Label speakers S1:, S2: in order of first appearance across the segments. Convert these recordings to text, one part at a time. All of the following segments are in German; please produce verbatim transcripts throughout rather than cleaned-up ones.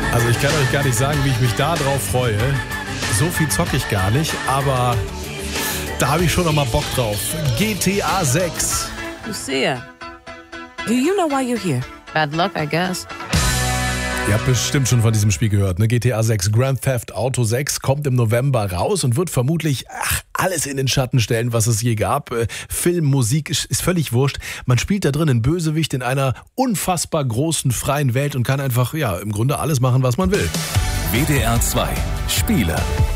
S1: Also ich kann euch gar nicht sagen, wie ich mich da drauf freue. So viel zocke ich gar nicht, aber da habe ich schon noch mal Bock drauf. G T A sechs.
S2: Lucia, do you know why you're here?
S3: Bad luck, I guess.
S1: Ihr habt bestimmt schon von diesem Spiel gehört, ne? G T A sechs, Grand Theft Auto sechs kommt im November raus und wird vermutlich ach, alles in den Schatten stellen, was es je gab. Äh, Film, Musik, ist, ist völlig wurscht. Man spielt da drin einen Bösewicht in einer unfassbar großen, freien Welt und kann einfach, ja, im Grunde alles machen, was man will.
S4: W D R zwei Spiele.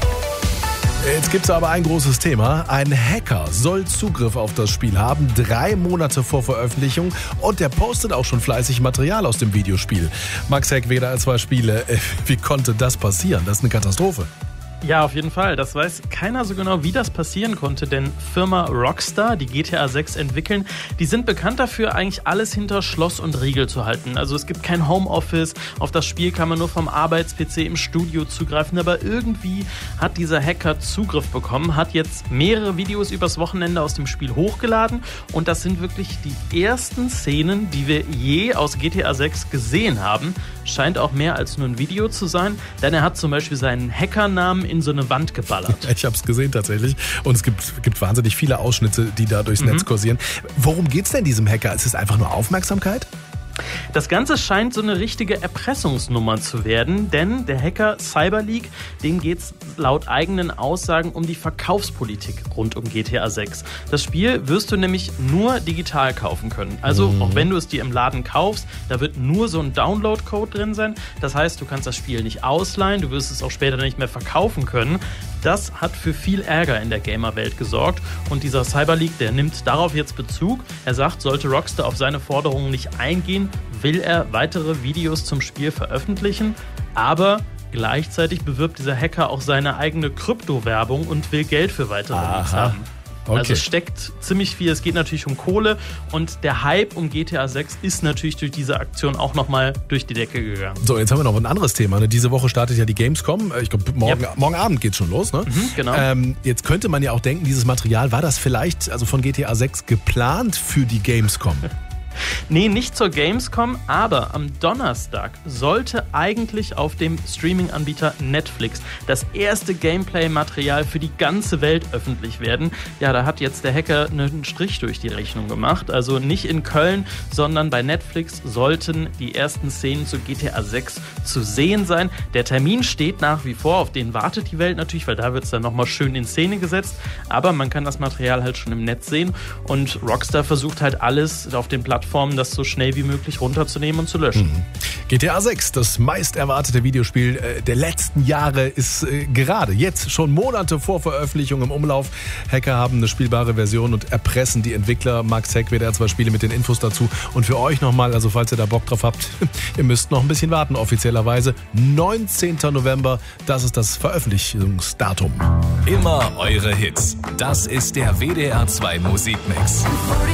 S1: Jetzt gibt es aber ein großes Thema. Ein Hacker soll Zugriff auf das Spiel haben, drei Monate vor Veröffentlichung. Und der postet auch schon fleißig Material aus dem Videospiel. Max Heck, W D R zwei Spiele. Wie konnte das passieren? Das ist eine Katastrophe.
S5: Ja, auf jeden Fall. Das weiß keiner so genau, wie das passieren konnte, denn Firma Rockstar, die G T A sechs entwickeln, die sind bekannt dafür, eigentlich alles hinter Schloss und Riegel zu halten. Also es gibt kein Homeoffice, auf das Spiel kann man nur vom Arbeits-P C im Studio zugreifen, aber irgendwie hat dieser Hacker Zugriff bekommen, hat jetzt mehrere Videos übers Wochenende aus dem Spiel hochgeladen und das sind wirklich die ersten Szenen, die wir je aus G T A sechs gesehen haben. Scheint auch mehr als nur ein Video zu sein, denn er hat zum Beispiel seinen Hackernamen in so eine Wand geballert.
S1: Ich habe es gesehen tatsächlich und es gibt, gibt wahnsinnig viele Ausschnitte, die da durchs mhm. Netz kursieren. Worum geht's denn diesem Hacker? Ist es einfach nur Aufmerksamkeit?
S5: Das Ganze scheint so eine richtige Erpressungsnummer zu werden, denn der Hacker Cyberleak, dem geht es laut eigenen Aussagen um die Verkaufspolitik rund um G T A sechs. Das Spiel wirst du nämlich nur digital kaufen können. Also mhm. auch wenn du es dir im Laden kaufst, da wird nur so ein Download-Code drin sein. Das heißt, du kannst das Spiel nicht ausleihen, du wirst es auch später nicht mehr verkaufen können. Das hat für viel Ärger in der Gamer-Welt gesorgt und dieser Cyberleak, der nimmt darauf jetzt Bezug. Er sagt, sollte Rockstar auf seine Forderungen nicht eingehen, will er weitere Videos zum Spiel veröffentlichen, aber gleichzeitig bewirbt dieser Hacker auch seine eigene Kryptowerbung und will Geld für weitere Leaks haben.
S1: Okay.
S5: Also es steckt ziemlich viel, es geht natürlich um Kohle und der Hype um G T A sechs ist natürlich durch diese Aktion auch nochmal durch die Decke gegangen.
S1: So, jetzt haben wir noch ein anderes Thema. Ne? Diese Woche startet ja die Gamescom. Ich glaube, morgen,
S5: yep.
S1: morgen Abend geht's schon los. Ne?
S5: Mhm, genau.
S1: Ähm, jetzt könnte man ja auch denken, dieses Material, war das vielleicht also von G T A sechs geplant für die Gamescom?
S5: Nee, nicht zur Gamescom, aber am Donnerstag sollte eigentlich auf dem Streaming-Anbieter Netflix das erste Gameplay-Material für die ganze Welt öffentlich werden. Ja, da hat jetzt der Hacker einen Strich durch die Rechnung gemacht. Also nicht in Köln, sondern bei Netflix sollten die ersten Szenen zu G T A sechs zu sehen sein. Der Termin steht nach wie vor, auf den wartet die Welt natürlich, weil da wird es dann nochmal schön in Szene gesetzt. Aber man kann das Material halt schon im Netz sehen und Rockstar versucht halt alles auf den Plattformen das so schnell wie möglich runterzunehmen und zu löschen.
S1: Mhm. G T A sechs, das meist erwartete Videospiel äh, der letzten Jahre, ist äh, gerade jetzt schon Monate vor Veröffentlichung im Umlauf. Hacker haben eine spielbare Version und erpressen die Entwickler. Max Heck, W D R zwei Spiele mit den Infos dazu. Und für euch nochmal, also falls ihr da Bock drauf habt, ihr müsst noch ein bisschen warten, offiziellerweise. neunzehnten November, das ist das Veröffentlichungsdatum.
S4: Immer eure Hits. Das ist der W D R zwei Musikmix.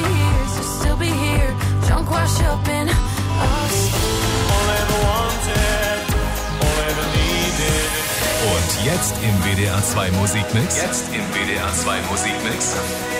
S6: Drunk, wash up in us.
S7: All ever wanted, all ever needed.
S4: Und jetzt im W D R zwei Musikmix. Jetzt im W D R zwei Musikmix.